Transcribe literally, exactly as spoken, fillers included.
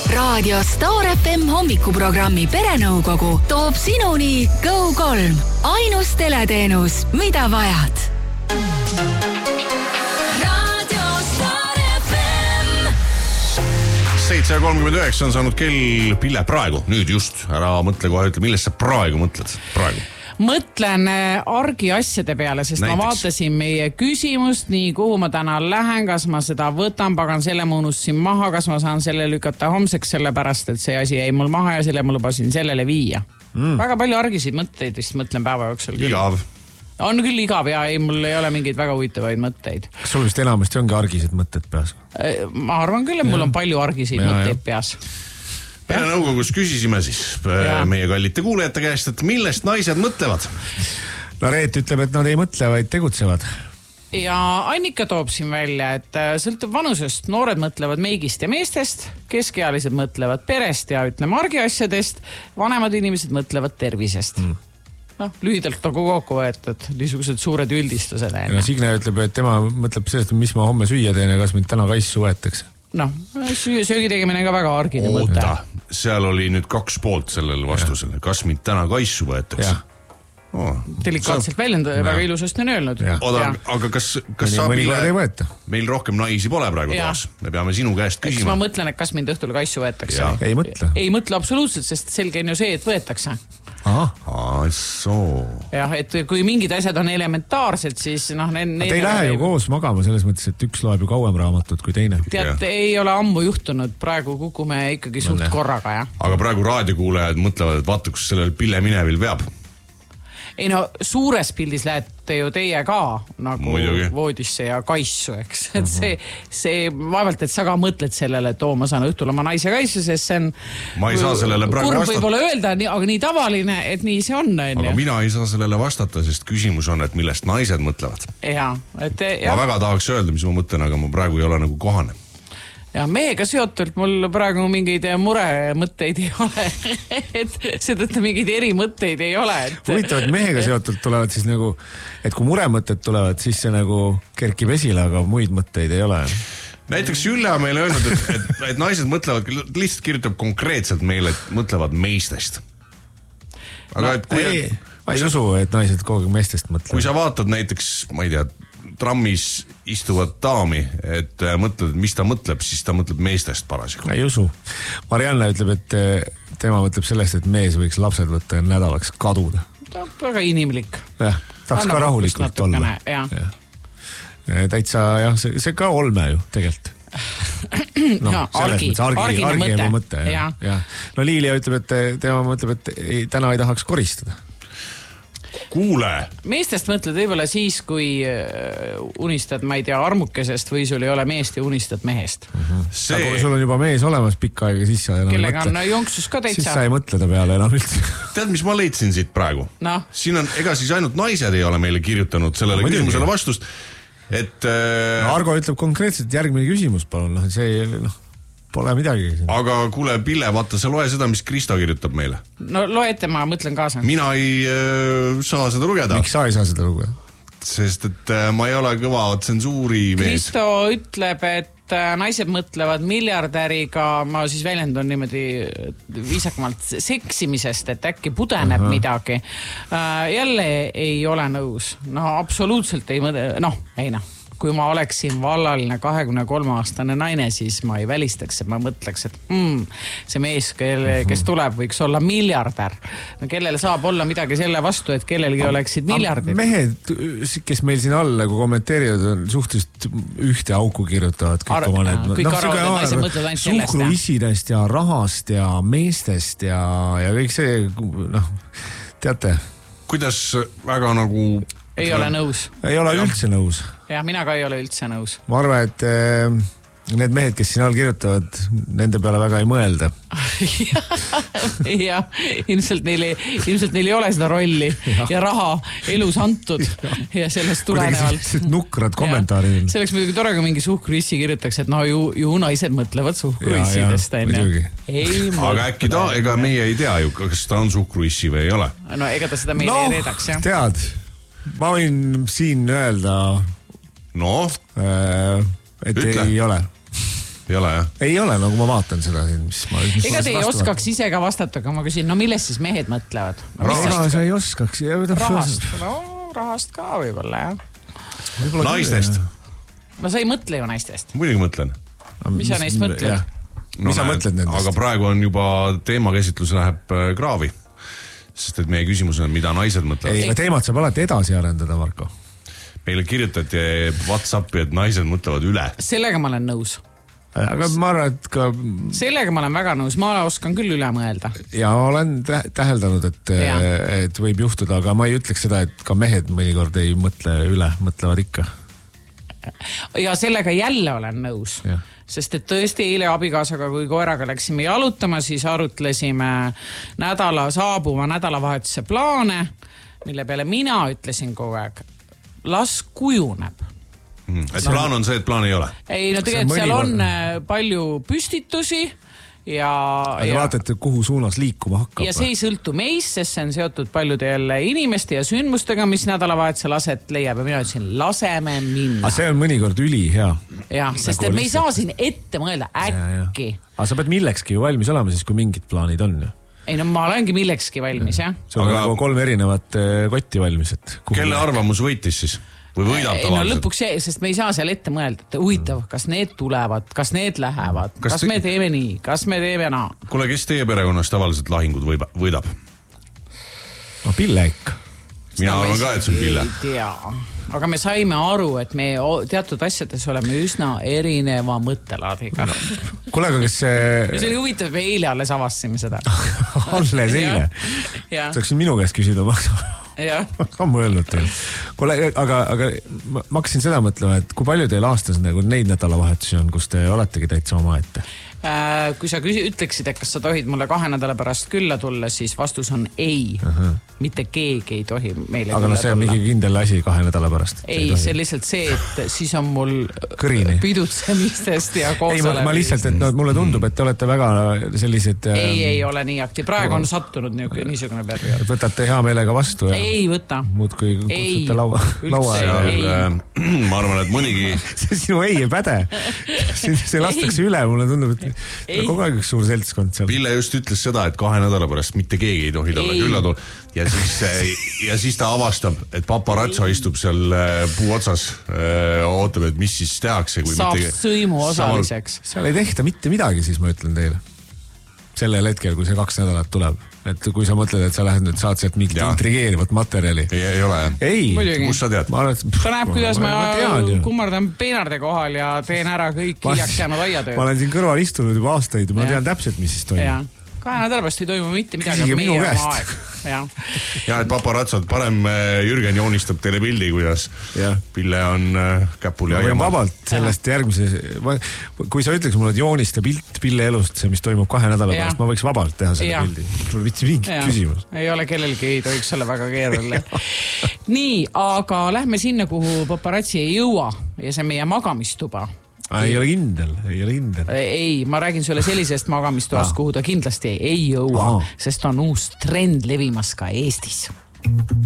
Raadio Star F M hommikuprogrammi Perenõukogu toob sinuni Go kolm. Ainus teleteenus, mida vajad. Raadio Star F M. seitse kolmkümmend üheksa on saanud kell. Pille, praegu, nüüd just. Ära mõtle kohe, ütle, millest sa praegu mõtled? Praegu. Mõtlen argiasjade peale, sest Näiteks. ma vaatasin meie küsimust, nii kuhu ma täna lähen, kas ma seda võtan, pagan selle ma unustasin maha, kas ma saan selle lükata homseks, sellepärast, et see asi jäi mul maha ja selle ma lubasin sellele viia. Mm. Väga palju argisid mõtteid vist mõtlen päeva jooksul. Igav. On küll igav ja ei, mul ei ole mingeid väga huvitavaid mõtteid. Kas sul vist enamasti ongi argised mõtted peas? Ma arvan küll, et mul on palju argisid ja, mõtteid ja. peas. Perenõukogus küsisime siis ja. meie kallite kuulajate käest, et millest naised mõtlevad? No Reet ütleb, et nad ei mõtle, vaid tegutsevad. Ja Annika toob siin välja, et sõltub vanusest. Noored mõtlevad meigist ja meestest, keskealised mõtlevad perest ja ütleme argiasjadest, vanemad inimesed mõtlevad tervisest. Mm. No, lühidalt nagu kokku võetud, niisugused suured üldistused. Ja Signe ütleb, et tema mõtleb sellest, mis ma homme süüa teen ja kas mind täna kaissu võetakse. No, söögi tegemine ka väga argine mõte. Seal oli nüüd kaks poolt sellele vastusele. Kas mind täna kaissu võetakse? Oh, delikaatselt väljendada, väga ilusasti on öelnud. Oda, aga kas, kas saab meile, meil rohkem naisi pole praegu taas? Me peame sinu käest küsima. Eks ma mõtlen, et kas mind õhtul kaissu võetakse? Ja. Ei mõtle. Ei mõtle absoluutselt, sest selge on ju see, et võetakse. Aha. Ah, soo. Jah, et kui mingid asjad on elementaarsed, siis noh... Ne, ne, te ei lähe ju koos magama selles mõttes, et üks loeb ju kauem raamatut kui teine. Tead, ei ole ammu juhtunud, praegu kukume ikkagi suht no, korraga, jah. Aga praegu raadiokuulajad mõtlevad, et vaata, kus sellel Pille minevil veab. Ei no, suures pildis lähete ju teie ka nagu Muidugi. voodisse ja kaissu, eks. Et see, see vaevalt, et sa ka mõtled sellele, et oo, ma saan õhtul oma naise kaissu, sest see on... Ma ei saa sellele praegu kurb vastata. Võib-olla öelda, aga nii tavaline, et nii see on. Aga mina ei saa sellele vastata, sest küsimus on, et millest naised mõtlevad. Ja, et, ja. Ma väga tahaks öelda, mis ma mõtlen, aga ma praegu ei ole nagu kohane. Ja mehega seotult mul praegu mingeid muremõtteid ei ole, et seetõttu mingeid erimõtteid ei ole. Et... Huvitav, et mehega seotult tulevad siis nagu, et kui muremõtted tulevad, siis see nagu kerkib esile, aga muid mõtteid ei ole. Näiteks Jülle on meile öelnud, et, et, et naised mõtlevad, lihtsalt kirjutab konkreetselt meile, et mõtlevad meestest. Aga no, et kui... Ei, ma ei usu, et naised kogu meestest mõtlevad. Kui sa vaatad näiteks, ma ei tea, trammis istuvad daami, et mõtled, mis ta mõtleb, siis ta mõtleb meestest parasjagu. Ei usu. Marianne ütleb, et tema mõtleb sellest, et mees võiks lapsed võtta ja nädalaks kaduda. Ta on väga inimlik. Jah, tahaks Anna ka rahulikult olla. Ja. Ja. Täitsa, jah, see, see ka olme ju tegelikult. No, ja, argi, argi, argi mõte. mõte ja. Ja. No Liilia ütleb, et tema mõtleb, et ei, täna ei tahaks koristada. Kuule. Meestest mõtled võib-olla siis, kui unistad, ma ei tea, armukesest või sul ei ole meest ja unistad mehest. Uh-huh. See... Aga kui sul on juba mees olemas pikka aega, siis sa enam Kellega mõtle. on jonksus ka täitsa. Siis sa ei mõtle ta peale enam üldse. Tead, mis ma leidsin siit praegu? No. Siin on, ega siis ainult naised ei ole meile kirjutanud sellele no, küsimusele vastust, et... Äh... No, Argo ütleb konkreetselt järgmine küsimus, palun. No, see noh, pole midagi. Aga kuule, Pille, vaata, sa loe seda, mis Kristo kirjutab meile. No loete, ma mõtlen kaasa. Mina ei äh, saa seda lugeda. Miks sa ei saa seda lugeda? Sest, et äh, ma ei ole kõva tsensuuri mees. Kristo ütleb, et äh, naised mõtlevad miljardäriga, ma siis väljendun niimoodi viisakamalt seksimisest, et äkki pudeneb Aha. midagi. Äh, jälle ei ole nõus. No absoluutselt ei mõtle, noh, ei noh. Kui ma oleksin vallaline kahekümne kolme aastane naine, siis ma ei välistaks, et ma mõtleks, et mm, see mees, kelle, kes tuleb, võiks olla miljardär. No, kellel saab olla midagi selle vastu, et kellelgi oleksid miljardid. Mehed, kes meil siin all nagu kommenteerivad, on suhteliselt ühte auku kirjutavad. Kõik, Ar oma need, kõik no, arvad, et naised mõtlevad ainult sellest. Suhkruisidest ja rahast ja meestest ja, ja kõik see, noh, teate. Kuidas väga nagu... Ei ole nõus. Ei ole üldse nõus. Ja, mina ka ei ole üldse nõus. Ma arvan, et äh, need mehed, kes siin all kirjutavad, nende peale väga ei mõelda. ja, ilmselt neil, ei, ilmselt neil ei ole seda rolli ja, ja raha elus antud ja, ja sellest tulenevalt. Nukrad kommentaarid. See oleks muidugi tore, kui mingi suhkruissi kirjutaks, et no ju, ju naised mõtlevad suhkruissidest. Aga äkki ta, ega meie ei tea ju, kas ta on suhkruissi või ei ole. No ega ta seda meile no, ei reedaks, jah. Tead, ma võin siin öelda no, äh, et Ütle. Ei ole. ei ole jah? Ei ole, nagu ma vaatan seda, mis ma... Mis ega te ei oskaks ise ka vastata, aga ma küsin, no millest siis mehed mõtlevad? Ega sa ei oskaks. Rahast, no rahast ka võib-olla, jah. Naistest? No sa ei mõtle ju naistest. Muidugi mõtlen. Mis sa neist mõtled? No, mis sa mõtled nendest? Aga praegu on juba teemakäsitlus läheb kraavi. Sest et meie küsimus on, mida naised mõtlevad. Ei, teemad saab alati edasi arendada, Marko. Meile kirjutati WhatsAppi, et naised mõtlevad üle. Sellega ma olen nõus. Aga ma arvan, et ka... Sellega ma olen väga nõus, ma oskan küll üle mõelda. Ja olen täheldanud, et, et võib juhtuda, aga ma ei ütleks seda, et ka mehed mõnikord ei mõtle üle, mõtlevad ikka. Ja sellega jälle olen nõus. Ja. Sest et tõesti eile abikaasaga, kui koeraga läksime jalutama, siis arutlesime nädala saabuva nädalavahetuse plaane, mille peale mina ütlesin kogu aeg, las kujuneb. Hmm. Et plaan on see, et plaan ei ole? Ei, no tegelikult seal on palju püstitusi ja... Aga ja, vaatate, kuhu suunas liikuma hakkab. Ja see ei sõltu meist, sest see on seotud paljude jälle inimeste ja sündmustega, mis nädalavahetusel aset leiab ja mina ütlesin, laseme minna. Aga see on mõnikord üli hea. Ja, sest et me ei saa siin ette mõelda äkki. Aga sa pead millekski ju valmis olema siis, kui mingid plaanid on ju. Ei no ma olengi millekski valmis, jah. See on aga... nagu kolm erinevat kotti valmis, et... Kelle arvamus võitis siis? Või võidab ei, no lõpuks see, sest me ei saa seal ette mõelda, et huvitav, kas need tulevad, kas need lähevad, kas, kas te... me teeme nii, kas me teeme naa. Kuule, kes teie perekonnas tavaliselt lahingud võidab? No Pille ikka. Mina arvan ka, et see on Pille. Ei tea. Aga me saime aru, et me teatud asjades oleme üsna erineva mõttelaadiga. No. Kuule, aga kas see... Ja see oli huvitav, me eile alles avastasime seda. Alles eile? Saaksin minu käest küsida, ma on mõelnud teil. Kuule, aga, aga ma hakkasin seda mõtlema, et kui palju teil aastas nagu neid nädalavahetusi on, kus te oletegi täitsa oma ette? Äh, kui sa küsi, ütleksid, et kas sa tohid mulle kahe nädala pärast külla tulla, siis vastus on ei. Uh-huh. Mitte keegi ei tohi meile aga külla no see on tulla. Mingi kindel asi kahe nädala pärast. Ei, see on lihtsalt see, et siis on mul Kõrini. Pidutsemistest ja koos ei, ma, ma lihtsalt, et no, mulle tundub, et te olete väga sellised... Ei, ei ole nii aktiivne. Praegu on sattunud niisugune periood. Võtate hea meelega vastu ja... Ei võta. Muud kui kutsute laua. laua ja, ja, ma arvan, et mõnigi... see sinu ei ei päde. See lastakse üle, mulle tundub, et kogu aeg üks suur seltskond seal. Pille just ütles seda, et kahe nädala pärast mitte keegi ei tohi talle külla tulla. Ja siis, ja siis ta avastab, et paparazzo istub seal puu otsas, ootab, et mis siis tehakse. Kui saab mitte... sõimu osaliseks. Seal ei tehta mitte midagi, siis ma ütlen teile. Sellel hetkel, kui see kaks nädalat tuleb. Et kui sa mõtled, et sa lähed nüüd, saad sealt mingit ja. Intrigeerivat materjali. Ei, ei ole. Ei. Kus sa tead? Ma arvan, et... Ta näeb, kuidas ma, ma kummardan peenarde kohal ja teen ära kõik hiljaks jäänud aiatööd. Ma olen siin kõrval istunud juba aastaid ja ma tean täpselt, mis siis toimub. Ja. Kahe nädala pärast ei toimu mitte midagi. Küsige minu käest. Ja. ja, et paparatsod, parem Jürgen joonistab teile pildi, kuidas ja. Pille on käpul ja aiamal. Vabalt sellest järgmise, kui sa ütleks mulle, et joonista pilt Pille elust, see, mis toimub kahe nädala ja. Pärast, ma võiks vabalt teha selle ja. Pildi. Sul vitsi mingi ja. Küsimus. Ei ole kellelgi, ei tohiks olla väga keeruline. Nii, aga lähme sinna, kuhu paparazzi ei jõua ja see meie magamistuba. Ei ole kindel, ei ole kindel. Ei, ma räägin sulle sellisest magamistoast, kuhu ta kindlasti ei jõua, Aha. Sest on uus trend levimas ka Eestis.